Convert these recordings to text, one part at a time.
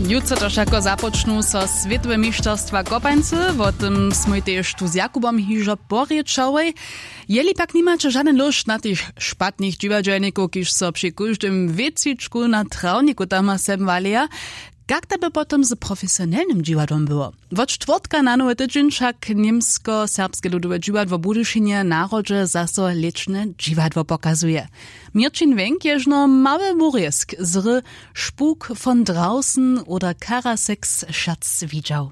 Jutro to všako započnú so Svetové mistrzostwa kopańcy, o tym sme też tu z Jakubom hižo porječali. Jeli pak nimače žaden lušt na tých špatných dživađajnikov, kiž so pri každym vecičku na travniku tam sem valia. Jak to by potom z profesjonalnym džiwadłom było? Od czwartka na nowy tydzień však niemsko-serbskie ludowe džiwadło Budyšinie narodzie zaso liczne džiwadło pokazuje. Mirčin Wenk jeżno mały wurjesk z Spuk von draußen oder Karaseks Schatz widział.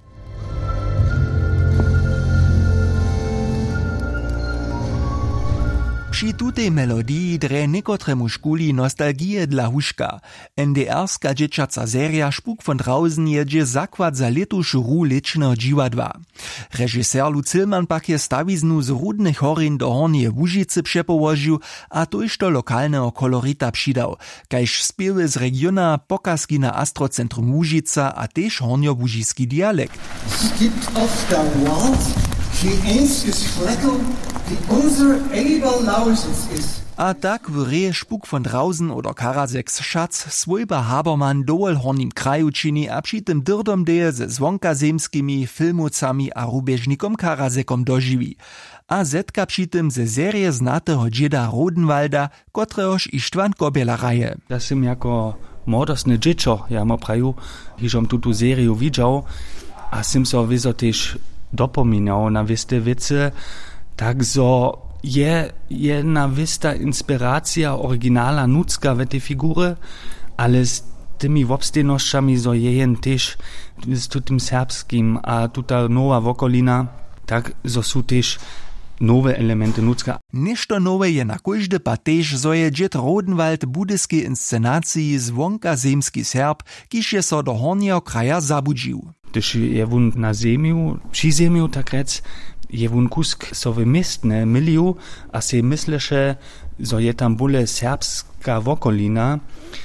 Przy tutej melodii dre niekotremu škuli nostalgije dla huška. NDR-ska dzieciaca seria Spuk von draußen jedzie zakład za letušu ru ličného džiwadła. Režisér Lucilman pak je stawiznu z Rudnych Horin do Hornije Łužice przepołožił, a tojž do lokalnego kolorita přidał, kajž spiewy z regiona pokazki na Astrocentrum Łužica a tež hornjo-łužiski dialekt. Es gibt auf der Welt kein einziges Fleckel, die unser Eberlausitz ist. A tak w reje Spuk von draußen oder Karaseks Schatz swojba Habermann dołel hornim kraju čini a przy tym dyrdom deje ze zwonkazemskimi filmowcami a rubieżnikom Karasekom dožiwi. A zetka przy tym ze serie znatego dzieda Rodenwalda, kotrehož Ištvan Kobiela raje. Ja sam jako młodostny dziecko, ja ma praju, hižom tutu seriju widział, a sam so wizo też dopominał na wiste wice, tak so je jedna wista inspiracja oryginala nucka w tej figury, ale z tymi wobstejnościami so jejen też z tutym serbskim, a tuta nowa wokolina, tak so su też nowe elementy nucka. Nešto nowe je na kóždy patež, zo je džet Rodenwald budyskiej inscenacji zwonkazemski Serb, kiž je so do hornjeho kraja zabudził. Gdyż je wun na ziemiu, przy ziemiu tak rec, je wun kusk so wymistne miliu, a se mysleše, zo je tam bule serbska wokolina,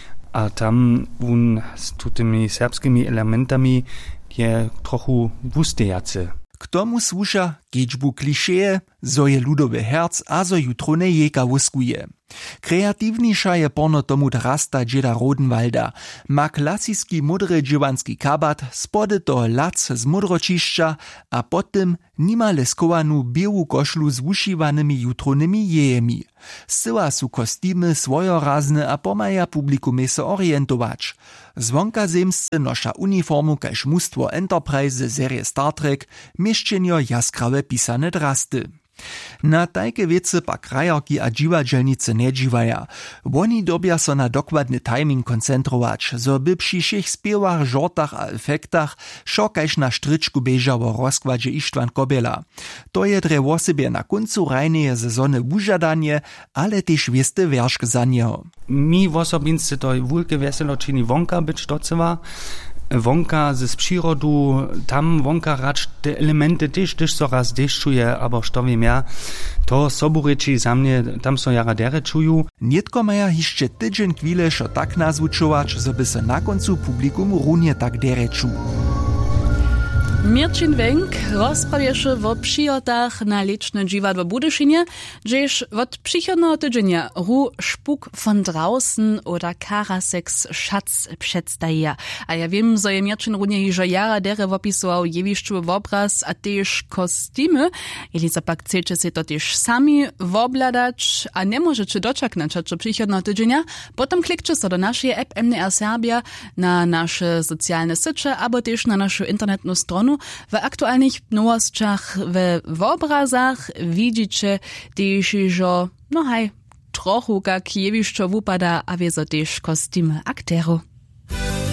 a tam wun z tymi serbskimi elementami je trochu wustejace. K tomu słuša kedźbu klišeje, zo je ludowy herc a zo jutro ne jeka wuskuje. Kreativniša je porno tomu drasta džeda Rodenwalda. Ma klasiski mudry džiwanski kabat, spody to lac z mudročišća, a potem nima leskowanu biału koszlu z wušiwanymi jutronymi jejemi. Syła su kostimy swojorazne a pomaja publikumie se orientować. Zwonkazemscy nosza uniformu kaž mustwo Enterprise serie Star Trek, mieszczenio jaskrawe pisane drasty. Na tajke wiece pa krajarki a džiwadźelnice ne džiwaja. Woni dobja so na dokładny timing koncentrować, zo by przy všech spiewach, żortach a efektach šo kaž na štričku beža wo rozkładzie Ištvan Kobiela. To je dre wosebie na koncu rajneje sezony wužadanie, ale tež wieste wierszk za nieho. Mi wosobince to wulke weselo čini wonka być docewa, wonka z przyrodu, tam wonka racz te elementy też so raz deszczuje, aber što wiem ja, to sobureči za mnie, tam so jara dere czuju. Nietko maja hišće tydzień chwile šo tak nazvučovač, zo by se na koncu publikum runje tak dere czu. Mirčin Wenk rozprawieše o przyjotach na liczne džiwadło Budyšinie, gdzież od przychodnego tydzienia ru Spuk von draußen oder Karaseks Schatz przedstawia. A ja wiem, że je Mirčin runie hižo jara dere wopisował jewiszczowy obraz, a też kostymy. Ili zapak chcecie się to też sami wobladać, a nie możecie doczekać od przychodnego tydzienia, potem klikcie so do naszej app MDR Serbia, na nasze socjalne sycze, albo też na naszą internetną stronę. W aktualnych nowostach, w obrazach widzicie też, że trochu jak jewiszczo wupada, a wieso też kostymy akterów.